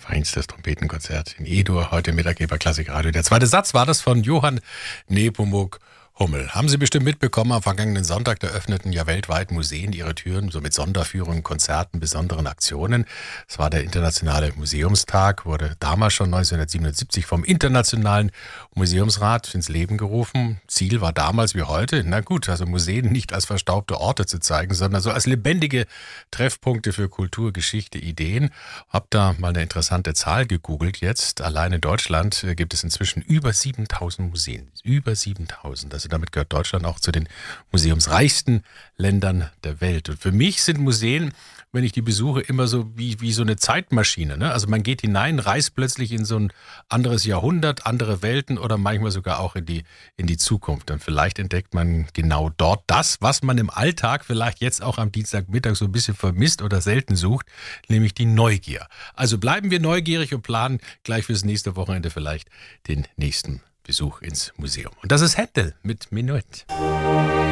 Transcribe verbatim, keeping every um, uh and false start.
Feinstes Trompetenkonzert in E-Dur, heute Mittag bei Klassikradio. Der zweite Satz war das von Johann Nepomuk Hummel. Haben Sie bestimmt mitbekommen, am vergangenen Sonntag, da öffneten ja weltweit Museen ihre Türen, so mit Sonderführungen, Konzerten, besonderen Aktionen. Es war der Internationale Museumstag, wurde damals schon neunzehnhundertsiebenundsiebzig vom Internationalen Museumsrat ins Leben gerufen. Ziel war damals wie heute, na gut, also Museen nicht als verstaubte Orte zu zeigen, sondern so als lebendige Treffpunkte für Kultur, Geschichte, Ideen. Hab da mal eine interessante Zahl gegoogelt jetzt. Allein in Deutschland gibt es inzwischen über siebentausend Museen. Über siebentausend. Das Also damit gehört Deutschland auch zu den museumsreichsten Ländern der Welt. Und für mich sind Museen, wenn ich die besuche, immer so wie, wie so eine Zeitmaschine. Ne? Also man geht hinein, reist plötzlich in so ein anderes Jahrhundert, andere Welten oder manchmal sogar auch in die, in die Zukunft. Und vielleicht entdeckt man genau dort das, was man im Alltag vielleicht jetzt auch am Dienstagmittag so ein bisschen vermisst oder selten sucht, nämlich die Neugier. Also bleiben wir neugierig und planen gleich fürs nächste Wochenende vielleicht den nächsten Besuch ins Museum. Und das ist Händel mit Menuett.